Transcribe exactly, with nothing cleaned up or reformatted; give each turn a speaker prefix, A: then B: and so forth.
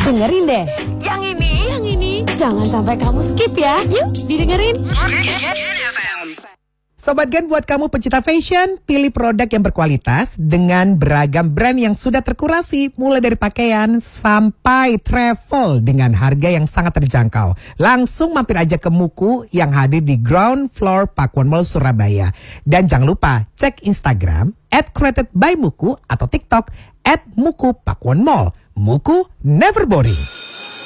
A: Dengerin deh. Yang ini, yang ini. Jangan sampai kamu skip ya. Yuk, didengerin.
B: Sobat Gen, buat kamu pecinta fashion, pilih produk yang berkualitas dengan beragam brand yang sudah terkurasi, mulai dari pakaian sampai travel dengan harga yang sangat terjangkau. Langsung mampir aja ke Muku yang hadir di ground floor Pakuan Mall Surabaya. Dan jangan lupa cek Instagram at created by Muku atau TikTok at Muku Pakuan Mall. Muku never boring.